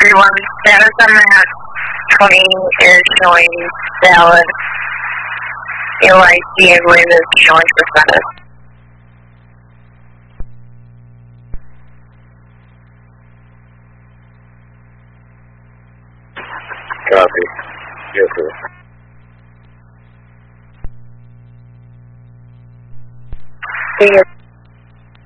everyone. Status on map 20 is showing valid. AOIC, I believe, is showing for status. Copy. Yes, sir. Yes.